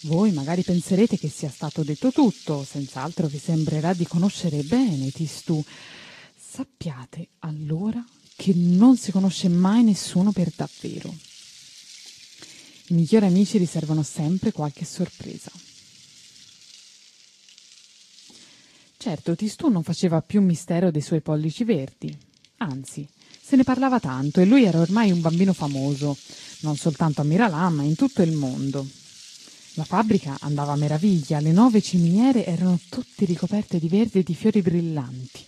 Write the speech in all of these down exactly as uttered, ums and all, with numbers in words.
Voi magari penserete che sia stato detto tutto, senz'altro vi sembrerà di conoscere bene Tistù. Sappiate allora che non si conosce mai nessuno per davvero. I migliori amici riservano sempre qualche sorpresa. Certo, Tistù non faceva più mistero dei suoi pollici verdi, anzi, se ne parlava tanto e lui era ormai un bambino famoso, non soltanto a Miralam, ma in tutto il mondo. La fabbrica andava a meraviglia, le nuove ciminiere erano tutte ricoperte di verde e di fiori brillanti.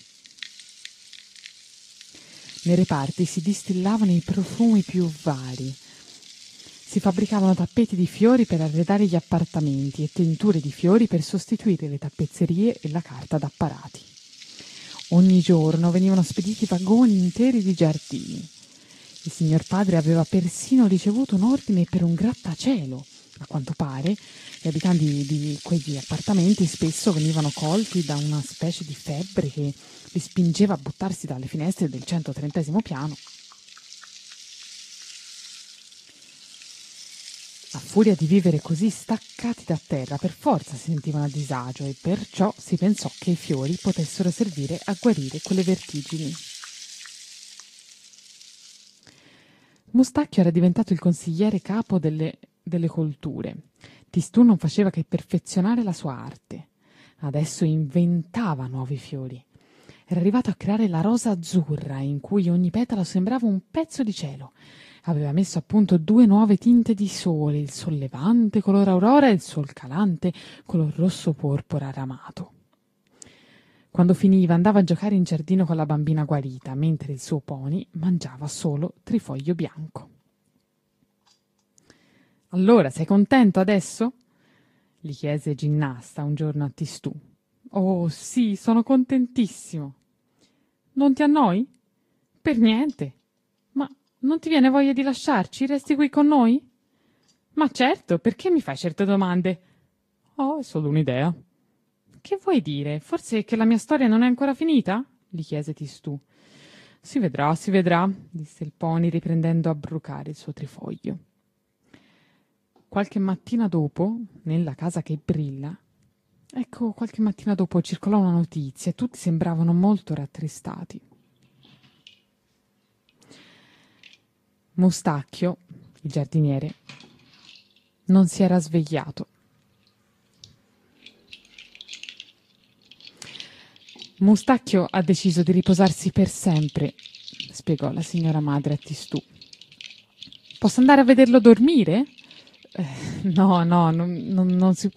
Nei reparti si distillavano i profumi più vari. Si fabbricavano tappeti di fiori per arredare gli appartamenti e tinture di fiori per sostituire le tappezzerie e la carta d'apparati. Ogni giorno venivano spediti vagoni interi di giardini. Il signor padre aveva persino ricevuto un ordine per un grattacielo. A quanto pare, gli abitanti di quegli appartamenti spesso venivano colti da una specie di febbre che li spingeva a buttarsi dalle finestre del centotrentesimo piano. A furia di vivere così staccati da terra, per forza si sentivano a disagio e perciò si pensò che i fiori potessero servire a guarire quelle vertigini. Mustacchio era diventato il consigliere capo delle, delle colture. Tistù non faceva che perfezionare la sua arte. Adesso inventava nuovi fiori. Era arrivato a creare la rosa azzurra, in cui ogni petalo sembrava un pezzo di cielo. Aveva messo a punto due nuove tinte di sole, il sol levante color aurora e il sol calante color rosso porpora ramato. Quando finiva andava a giocare in giardino con la bambina guarita, mentre il suo pony mangiava solo trifoglio bianco. «Allora, sei contento adesso?» gli chiese Ginnasta un giorno a Tistù. «Oh, sì, sono contentissimo». «Non ti annoi?» «Per niente». «Ma non ti viene voglia di lasciarci? Resti qui con noi?» «Ma certo, perché mi fai certe domande?» «Oh, è solo un'idea». «Che vuoi dire? Forse che la mia storia non è ancora finita?» gli chiese Tistù. «Si vedrà, si vedrà», disse il pony riprendendo a brucare il suo trifoglio. Qualche mattina dopo, nella casa che brilla, ecco, qualche mattina dopo circolò una notizia e tutti sembravano molto rattristati. Mustacchio, il giardiniere, non si era svegliato. Mustacchio ha deciso di riposarsi per sempre, spiegò la signora madre a Tistù. Posso andare a vederlo dormire? Eh, no, no, non, non, non si